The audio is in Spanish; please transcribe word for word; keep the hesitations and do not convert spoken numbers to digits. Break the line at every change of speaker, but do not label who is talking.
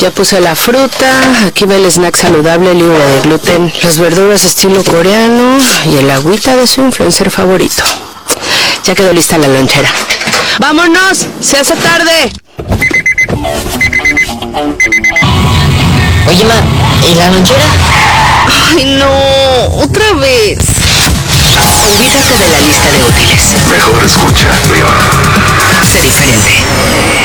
Ya puse la fruta, aquí va el snack saludable libre de gluten, las verduras estilo coreano y el agüita de su influencer favorito. Ya quedó lista la lonchera. ¡Vámonos! ¡Se hace tarde!
Oye, ma, ¿y la lonchera?
¡Ay, no! ¡Otra vez!
Olvídate de la lista de útiles.
Mejor escucha.
Sé diferente.